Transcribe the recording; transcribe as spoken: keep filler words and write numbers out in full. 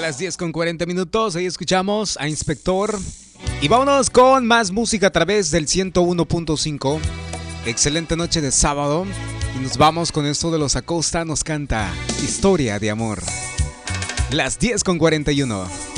las diez con cuarenta minutos. Ahí escuchamos a Inspector. Y vámonos con más música a través del ciento uno punto cinco. Excelente noche de sábado. Y nos vamos con esto de Los Acosta. Nos canta Historia de Amor. Las diez con cuarenta y uno.